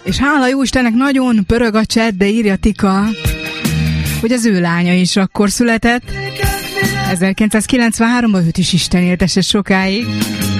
És hála jó Istennek nagyon pörög a chat, de írja Tika, hogy az ő lánya is akkor született. 1993-ban őt is Isten éltesse sokáig.